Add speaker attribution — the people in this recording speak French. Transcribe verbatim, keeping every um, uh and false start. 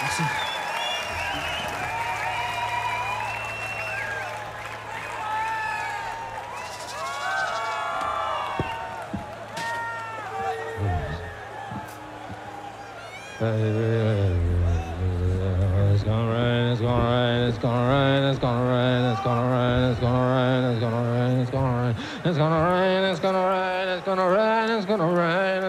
Speaker 1: Merci.
Speaker 2: It's gonna rain, it's gonna rain, it's gonna rain, it's gonna rain, it's gonna rain, it's gonna rain, it's gonna rain, it's gonna rain, it's gonna rain, it's gonna rain, it's gonna rain, it's gonna rain,